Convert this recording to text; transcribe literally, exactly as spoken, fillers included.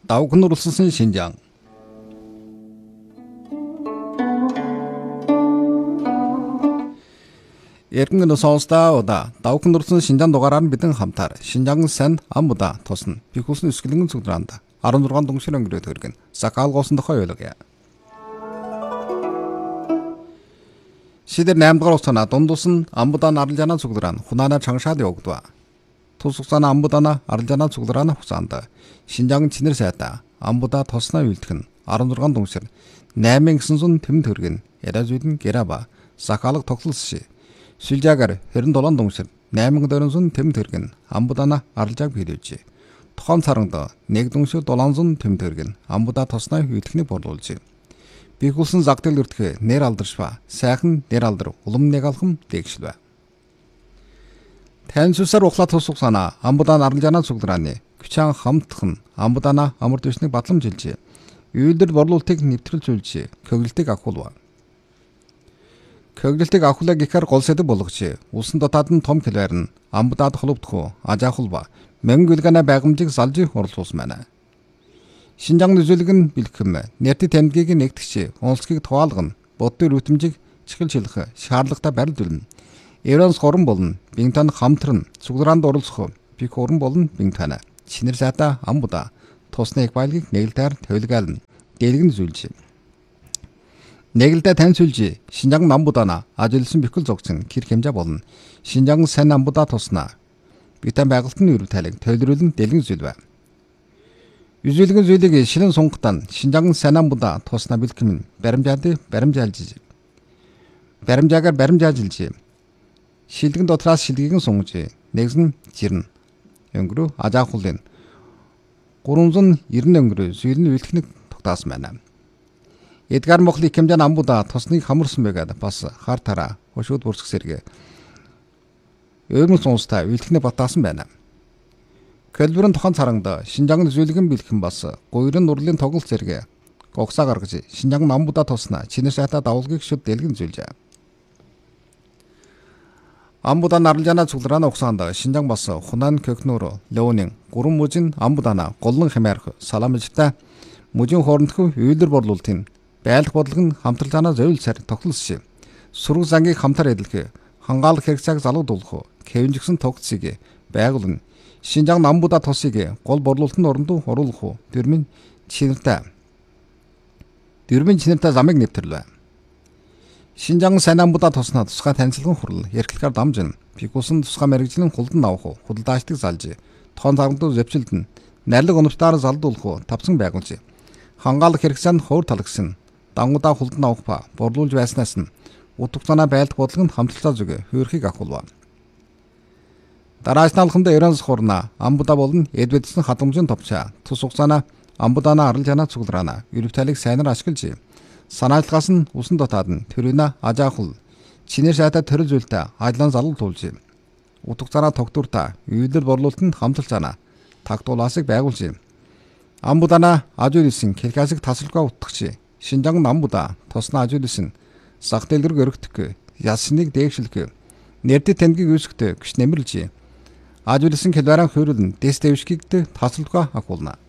давхан урлсан Шинжаан. Эргэн сонсдаа удаа давхан урлсан Шинжаан дугаараар бидэн хамтаар Шинжаан сайн амбуда тусна. Бихүүлсэн өсгөлөнгөн цугдранд арван зургаан дунгшир өнгөрөөд хөргөн сакаалгоосон дохой ойлгоё. Шидэр наймд дугаар уцаана дундус нь амбудаа наралжана цугдран хунаана чангшаад явагдва. Тус уцаана амбудаана аралжана цугдрана хуцаанда Шинжаан чинэр сайта амбудаа тосноо үйлдэх нь арван зургаан дунгшир наймын гисэн тэмд хөргөн яриазүйдэн гэрава сакаалга тоглолс ши. Сүлжаагаар хэрэнд долоон дунгшир найман дөрөнсөн тэмд хөргөн амбудаана аралжааг биелүүлжээ. Тохон царангд нэг дунгшир долоонсон тэмд хөргөн амбудаа тосноо үйлдэхний борлуулжээ. Бихүүлсэн загдал өртгөө нэр алдаршва сайхан нэр алдар улам нэг алхам дээгшлвэ. Таньсусаар ухлаа тусах санаа амбудаа наралжана цугдраны күчаан хамтхан амбудаана амар дэвшнийг батламжилжээ. Үйлдэл борлуулалтыг нэвтрүүлжүүлжээ. Көглөлтийг ахуулва. Көглөлтийг ахуулаа гэхээр гол сэдэв болгожээ. Улсын дотоод нь том хэлээр нь амбудаад холбогдох ажаахулба мөнгө үлгэнэ байгамжийг салж орлуулсан байна. Шинжаан үзүүлэг нь бэлгэм нэртэй тамдгийг нэгтгэж онцлогийг туваалгана. Боддын рүтэмжийг чихэл шилэх шаардлагатай барилдуулна. Евронс хорон болно. Бинтан хамтран цугдранд оролцох бих хорон болно бинтана. Шинэр сайта амбуда тусны их байлгийг нэгэлдээр тавилгаална. Дэлгэн зүйлж. Нэгэлдэ таньсуулж Шинжаан амбудаана ажилласан бихэл зогцсон кир хэмжээ болно. Шинжаан сайн амбудаа туснаа. Битэн байгуултны өрөв тайлыг төлрүүлэн дэлгэн зүйлвэ. Үзүүлэгэн зүйлийг шилэн сунгатан Шинжаан сайн амбудаа туснаа бэлгэм баримжаад баримжаалж. Баримжаагаар баримжаалж. Шилдэгэн дотроос шилдэгэн сунгаж нэгэн жирнэ. Өнгөрөө ажаахуулын гурван нэрэн өнгөрөө зүйрний үйлдэхнийг тогтаасан байна. Эдгар Мохли хэмжээ амбудаа тусныг хамарсан байгаад бас хар тараа хошууд бүрсэх сэргээ. Өөрмөс сонстай үйлдэхний батаасан байна. Көлбөрн тохон царангд Шинжаан зүйлгэн бэлхэн бас гуйрын нурлын тоглолт зэрэг гогсаа гаргаж Шинжаан амбудаа туснаа чинэр сайта давлгийг шүд дэлгэн зүйлжээ. Амбудаа наралжана цугдрана ухсаанд Шинжаан бас хунаан көкнөр леонин гурван мужин амбудаана голлон хэмээрх саламжтай мужин хоорондох үйлдэл борлуулалтын байлах бодлого нь хамтралцаанаа зөөл сар тогтолс шив. Сураг зангийг хамтар эдлэх хангаалах хэрэгцээг залгуулах кевинжигсэн тогтцыг байгуулна. Шинжаан амбудаа тосыг гол борлуулалтын оронд оруулах дөрмийн чинэртэй. Дөрмийн чинэртэй замыг нэвтрлээ. Шинжаан сайн амбудаа тосноо тусгай танилцлагын хурал ярилцлагаар дамжин бихүүлсэн тусгай мэрэгжлийн хулдан авах худалдаачдыг залж тоон царганд зөвчлөлдөн нарилга оновчтоор залдуулах тавцан байгуулж хангаалах хэрэгцээнд хуур талагсан дангуудаа хулдан авах ба борлуулж байснаас нь утгацаана байлдах бодлогонд хамталцаа зүг хөөрхийг ахуулва. Дараач налханд Евронс хорна амбудаа болон эдвэдсэн хадамжин товчаа тус угцаана амбудаана аралжана цугларана ерөвтайлыг сайнаар ашиглаж санаачлагаас нь усан дотоод нь төрөөнө ажаахул чинэр сайта төрөл зүйлтэй ажлан залуулж утгацаана тогтворта үйлдэл борлуулалтанд хамталцаана тагтуулаасыг байгуулж амбудаана ажуулсан келкасыг тасалгаа утгach Шинжаан амбудаа тосноо ажуулсан сах дэлгэрэг өргөдөх ясныг дээгшлэх нэртэй тамдгийг үүсгэх гэж нэмэрлж ажуулсан келваран хөрөлн дэс дэвшгийгд тасалгаа ахуулна.